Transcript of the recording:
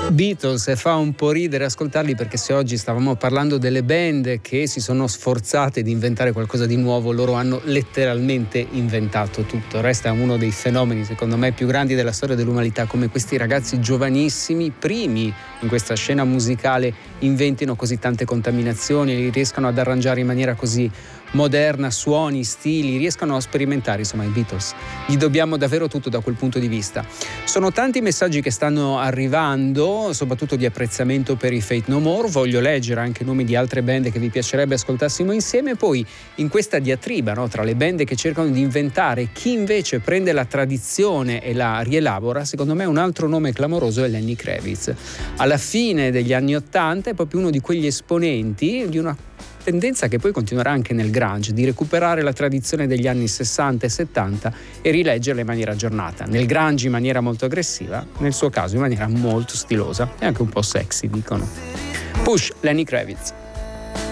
Beatles, e fa un po' ridere ascoltarli, perché se oggi stavamo parlando delle band che si sono sforzate di inventare qualcosa di nuovo, loro hanno letteralmente inventato tutto. Resta uno dei fenomeni secondo me più grandi della storia dell'umanità, come questi ragazzi giovanissimi, primi in questa scena musicale, inventino così tante contaminazioni, riescano ad arrangiare in maniera così moderna suoni, stili, riescano a sperimentare. Insomma, i Beatles gli dobbiamo davvero tutto da quel punto di vista. Sono tanti messaggi che stanno arrivando, soprattutto di apprezzamento per i Faith No More. Voglio leggere anche nomi di altre band che vi piacerebbe ascoltassimo insieme. Poi in questa diatriba, no, tra le band che cercano di inventare, chi invece prende la tradizione e la rielabora, secondo me un altro nome clamoroso è Lenny Kravitz. Alla fine degli anni '80 è proprio uno di quegli esponenti di una tendenza che poi continuerà anche nel grunge, di recuperare la tradizione degli anni 60 e 70 e rileggerla in maniera aggiornata. Nel grunge in maniera molto aggressiva, nel suo caso in maniera molto stilosa e anche un po' sexy, dicono. Push, Lenny Kravitz.